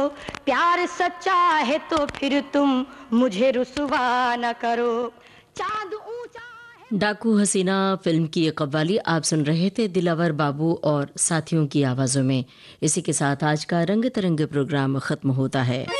प्यार सच्चा है तो फिर तुम मुझे रुसवा न करो। चांद ऊंचा है। डाकू हसीना फिल्म की ये कव्वाली आप सुन रहे थे दिलावर बाबू और साथियों की आवाज़ों में। इसी के साथ आज का रंग तरंग प्रोग्राम ख़त्म होता है।